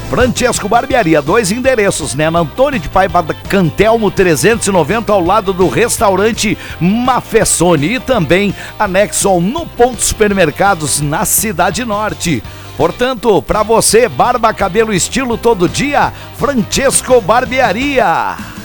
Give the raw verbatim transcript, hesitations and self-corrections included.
Francesco Barbearia, dois endereços, né? Na Antônio de Paiva Cantelmo trezentos e noventa, ao lado do restaurante Mafessone, e também anexo ao No Ponto Supermercados, na Cidade Norte. Portanto, para você, barba, cabelo, estilo todo dia, Francesco Barbearia.